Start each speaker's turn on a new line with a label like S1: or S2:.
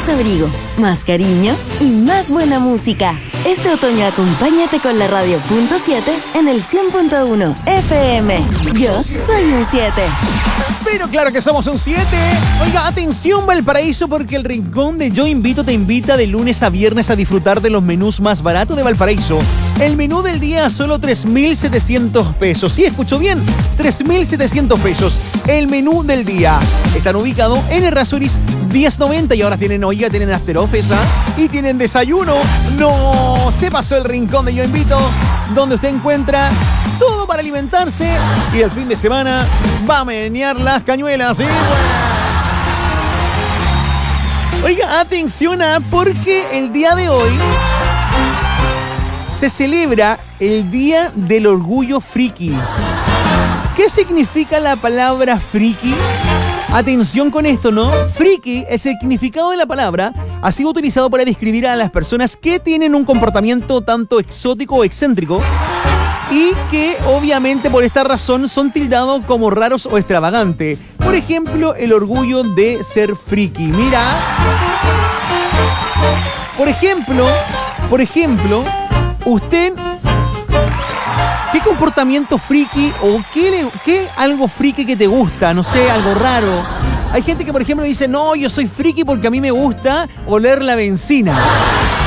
S1: más abrigo, más cariño y más buena música. Este otoño acompáñate con la radio .7 en el 100.1 FM. Yo soy un 7.
S2: Pero claro que somos un 7. Oiga, atención Valparaíso, porque el Rincón de Yo Invito te invita de lunes a viernes a disfrutar de los menús más baratos de Valparaíso. El menú del día a solo 3.700 pesos. Sí, escucho bien, 3.700 pesos. El menú del día. Están ubicados en Errázuriz 1090 y ahora tienen after office, y tienen desayuno. No, se pasó el Rincón de Yo Invito, donde usted encuentra todo para alimentarse y el fin de semana va a menear las cañuelas, ¿sí? Oiga, atención, porque el día de hoy se celebra el Día del Orgullo Friki. ¿Qué significa la palabra friki? Atención con esto, ¿no? Friki es el significado de la palabra. Ha sido utilizado para describir a las personas que tienen un comportamiento tanto exótico o excéntrico y que obviamente por esta razón son tildados como raros o extravagantes. Por ejemplo, el orgullo de ser friki. Mira. Por ejemplo, usted, ¿qué comportamiento friki o qué algo friki que te gusta? No sé, algo raro. Hay gente que, por ejemplo, dice, no, yo soy friki porque a mí me gusta oler la benzina.